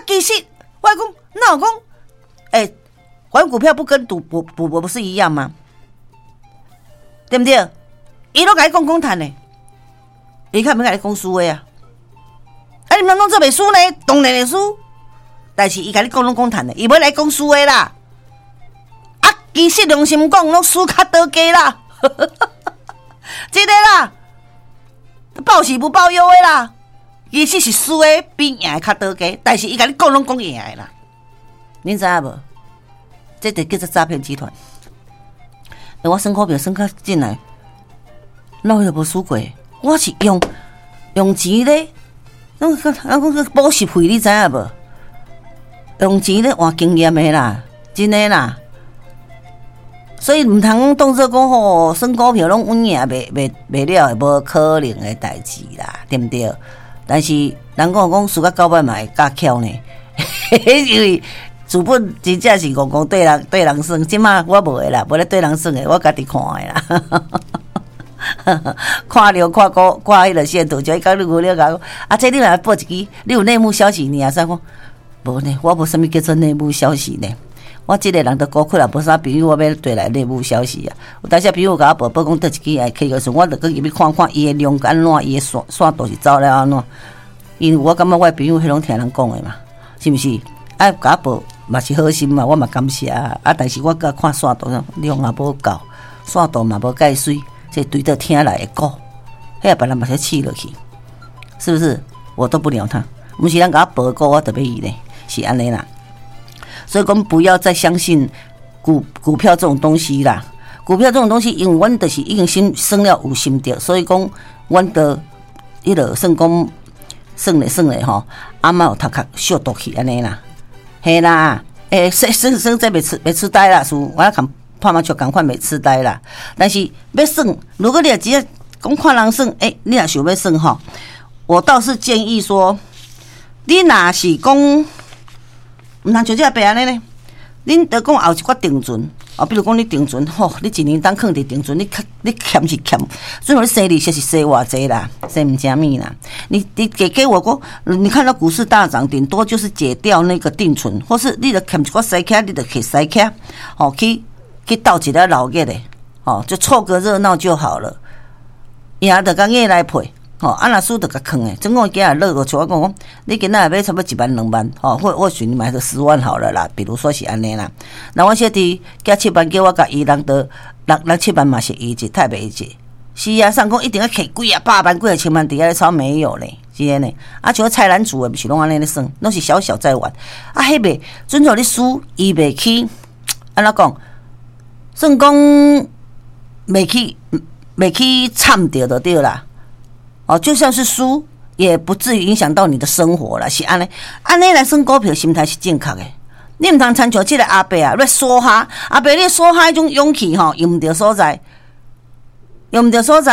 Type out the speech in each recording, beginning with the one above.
其实我讲那我讲，玩股票不跟赌博不是一样吗？对不对？伊都甲你讲讲谈呢，伊看没甲你讲输的啊？你们拢做袂输呢？当然会输，但是伊甲你讲拢讲谈的，伊要来讲输的啦。其实良心讲，拢输较多家啦，真的啦，报喜不报忧的啦。其实是输的比赢的较多家，但是伊甲你讲拢讲赢的啦。恁知影无？这就叫做诈骗集团。我算股票算较进来，老也无输过。我是用钱咧，那补习费，你知影无？用钱咧换经验的啦，真的啦。所以唔通当作讲吼，算股票拢稳赢袂了的，无可能的代志啦，对不对？但是人讲输到9万嘛会较巧呢，因为资本真正是讲对人算，即马我无的啦，无咧对人算的，我家己看的啦。看了看迄个线图，就讲你无了讲，这你来报一支，你有内幕消息，你也算讲无呢？我无什么叫做内幕消息呢？我这个人的高考啦，无啥朋友，我要对来内幕消息啊。有当时朋友甲我报讲，倒一支来开个时，我就去入去看看伊的量安怎，伊的线图是走了安怎。因为我感觉我的朋友迄拢听人讲的嘛，是不是？甲我报嘛是好心嘛，我嘛感谢啊。但是我甲看线图量也无够，线图嘛无介水，这对着听来的股，迄别人嘛才气落去，是不是？我都不鸟他，不是人甲我报的股，我特别伊呢，是安尼啦。所以讲不要再相信股票这种东西啦，股票这种东西，因为阮就是已经算了有心得，所以讲阮的迄个算讲算咧吼，嘛有头壳小毒气安尼啦，嘿啦，算这袂痴呆啦，是我看拍麻将共款袂痴呆啦，但是要算，如果你也直接讲看人算，你若想要算吼，我倒是建议说，你若是讲。唔通像这白安尼呢？恁得讲后一寡定存，比如讲你定存，你一年当放伫定存，你欠是欠，所以你生利息是生偌济啦，生唔加密啦。你给我讲，你看到股市大涨，顶多就是解掉那个定存，或是你的欠一寡塞卡，你的去塞卡，去斗一个老月的，就凑个热闹就好了。赢得甲硬来赔。若输就甲坑诶，总共今日乐个像我讲，你今仔买差不多1万2万，或许你买个10万好了啦，比如说是安尼啦。那我说的加7万，叫我甲伊人得6 7万嘛是一级，太袂一级。是啊，上讲一定要摕几啊8万、几啊千万底下咧炒没有咧，是安尼。像菜篮子诶，不是拢安尼咧算，拢是小小在玩。迄袂准做你输，伊袂去安怎讲？算讲袂去惨着就对啦。就算是输，也不至于影响到你的生活啦。是安尼来算股票，心态是正确的。你唔通参像这个阿伯啊，你梭哈，阿伯你梭哈迄种勇气用唔着所在，所以讲迄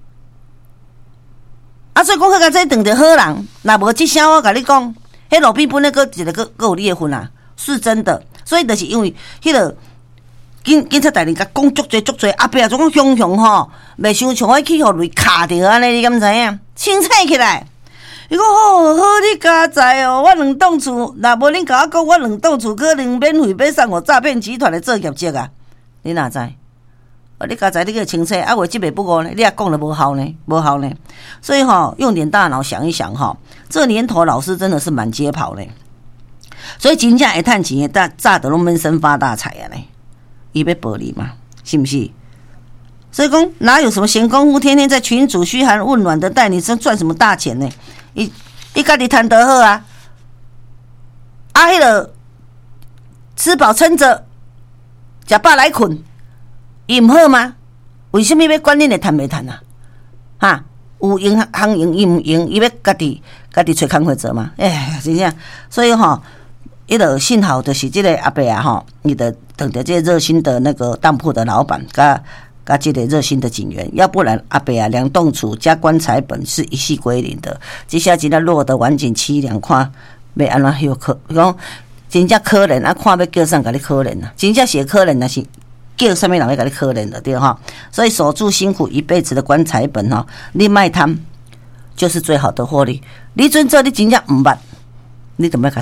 个这当着好人，若无这声我甲你讲，迄路边本来个一个个有你的份啊，是真的。所以就是因为迄个。警察大人甲讲足侪，阿伯总讲凶袂伤像我去互雷卡着安尼，你敢知影？清醒起来！伊讲好你家在我2栋厝，若无恁甲我讲，我2栋厝可能免费买送我诈骗集团的做业绩啊！你哪知？你家在你个清楚，话即袂不过呢？你也讲了无效呢？所以用点大脑想一想这年头老师真的是满街跑呢，所以真正会趁钱的，早都拢闷声发大财啊呢！伊要保你嘛，是不是？所以讲哪有什么闲工夫，天天在群组嘘寒问暖的带你赚什么大钱呢？伊家己贪得好啊！迄个吃饱撑着，吃饱来困，伊唔好吗？为什么要管恁的贪袂贪啊？有用行用，伊唔用，伊要家己找工课做嘛？真正，所以迄个幸好的是这个阿伯啊你的等着这热心的那个当铺的老板加这个热心的警员，要不然阿伯啊2栋厝加棺材本是一系归零的。接下来落得晚景凄凉，看要安怎休克，讲真正可怜啊！看要叫啥，甲你可怜啊！真正是可怜，那是叫什么人要甲你可怜的对所以守住辛苦一辈子的棺材本你卖贪就是最好的获利。你准做你真正唔捌，你怎么